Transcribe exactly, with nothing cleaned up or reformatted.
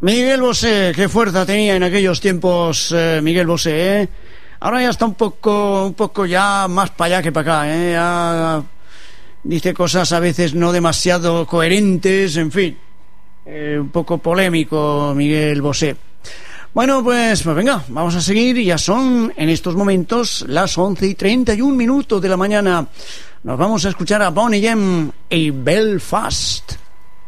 Miguel Bosé, qué fuerza tenía en aquellos tiempos eh, Miguel Bosé, ¿eh? Ahora ya está un poco, un poco ya más para allá que para acá, ¿eh? Ya dice cosas a veces no demasiado coherentes, en fin, eh, un poco polémico Miguel Bosé. Bueno, pues, pues venga, vamos a seguir. Ya son en estos momentos las once y treinta y un minutos de la mañana. Nos vamos a escuchar a Boney M y Belfast.